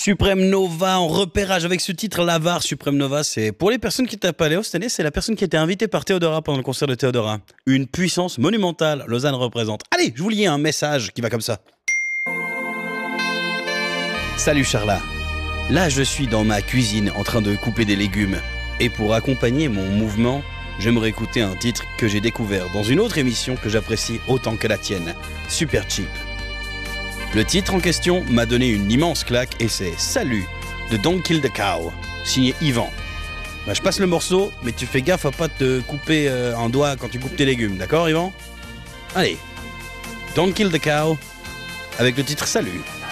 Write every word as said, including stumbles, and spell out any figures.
Supreme Nova en repérage avec ce titre L'Avare. Supreme Nova, c'est pour les personnes qui tapent à Léo cette année, c'est la personne qui était invitée par Théodora pendant le concert de Théodora. Une puissance monumentale, Lausanne représente. Allez, je vous lis un message qui va comme ça. Salut Charla. Là, je suis dans ma cuisine en train de couper des légumes. Et pour accompagner mon mouvement, j'aimerais écouter un titre que j'ai découvert dans une autre émission que j'apprécie autant que la tienne, Super Cheap. Le titre en question m'a donné une immense claque et c'est Salut de Don't Kill the Cow, signé Yvan. Bah, je passe le morceau, mais tu fais gaffe à pas te couper euh, un doigt quand tu coupes tes légumes, d'accord Yvan? Allez, Don't Kill the Cow avec le titre Salut.